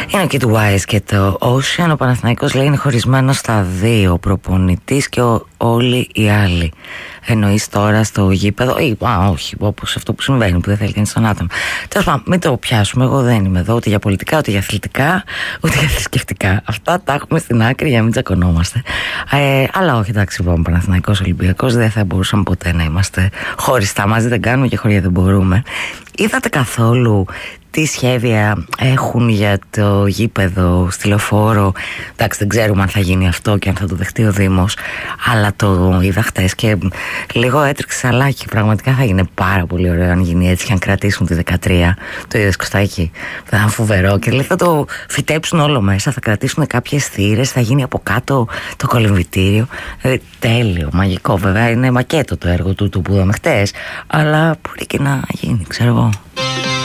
Είναι και του Wise και το Ocean. Ο Παναθηναϊκός λέει είναι χωρισμένο στα δύο, ο προπονητής και όλοι οι άλλοι. Εννοείς τώρα στο γήπεδο ή όχι, όπως αυτό που συμβαίνει που δεν θέλει κανείς τον άτομο. Τέλος πάντων, μην το πιάσουμε. Εγώ δεν είμαι εδώ ούτε για πολιτικά, ούτε για αθλητικά, ούτε για θρησκευτικά. Αυτά τα έχουμε στην άκρη για να μην τσακωνόμαστε. Αλλά όχι, εντάξει, λοιπόν, Παναθηναϊκός Ολυμπιακός δεν θα μπορούσαμε ποτέ να είμαστε χωριστά μαζί. Δεν κάνουμε και χωριά δεν μπορούμε. Είδατε καθόλου τι σχέδια έχουν για το γήπεδο στη Λεωφόρο? Εντάξει, δεν ξέρουμε αν θα γίνει αυτό και αν θα το δεχτεί ο Δήμος, αλλά το είδα χτες και λίγο έτρεξε σαλάκι. Πραγματικά θα γίνει πάρα πολύ ωραίο αν γίνει έτσι και αν κρατήσουν τη 13. Το είδες, Κωστάκη? Θα είναι φοβερό και λέει θα το φυτέψουν όλο μέσα, θα κρατήσουν κάποιες θύρες, θα γίνει από κάτω το κολυμβητήριο. Τέλειο, μαγικό. Βέβαια είναι μακέτο το έργο του που είδαμε χτες, αλλά μπορεί και να γίνει, ξέρω εγώ.